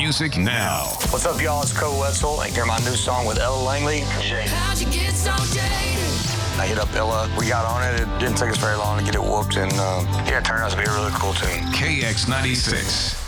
music now. What's up, y'all? It's Cole Wetzel. And hear my new song with Ella Langley. How'd you get so jaded? I hit up Ella. We got on it. It didn't take us very long to get it whooped. And it turned out to be a really cool tune. KX96.